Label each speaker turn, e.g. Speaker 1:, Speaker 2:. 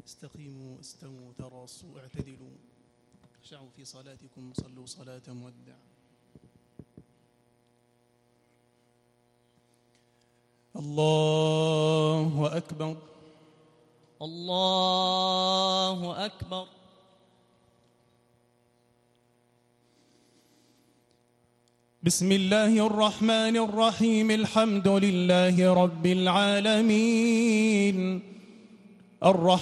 Speaker 1: استقيموا استووا تراصوا اعتدلوا اخشعوا في صلاتكم صلوا صلاة مودع. الله أكبر
Speaker 2: الله أكبر.
Speaker 1: بسم الله الرحمن الرحيم. الحمد لله رب العالمين. الرحمن